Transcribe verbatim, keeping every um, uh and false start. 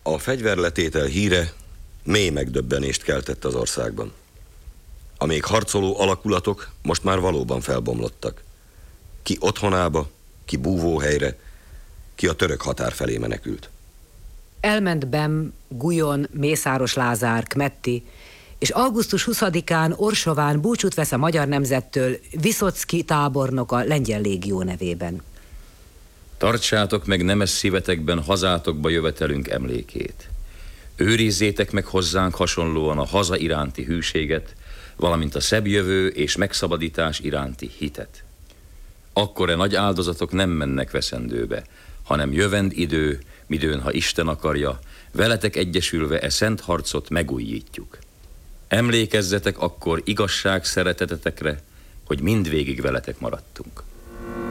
A fegyverletétel híre mély megdöbbenést keltett az országban. A még harcoló alakulatok most már valóban felbomlottak. Ki otthonába, ki búvóhelyre, ki a török határ felé menekült. Elment Bem, Guyon, Mészáros Lázár, Kmetti, és augusztus huszadikán Orsován búcsút vesz a magyar nemzettől Viszocki tábornok a lengyel légió nevében. Tartsátok meg nemes szívetekben hazátokba jövetelünk emlékét. Őrizzétek meg hozzánk hasonlóan a haza iránti hűséget, valamint a szebb jövő és megszabadítás iránti hitet. Akkor e nagy áldozatok nem mennek veszendőbe, hanem jövend idő, midőn, ha Isten akarja, veletek egyesülve e szent harcot megújítjuk. Emlékezzetek akkor igazság szeretetetekre, hogy mindvégig veletek maradtunk.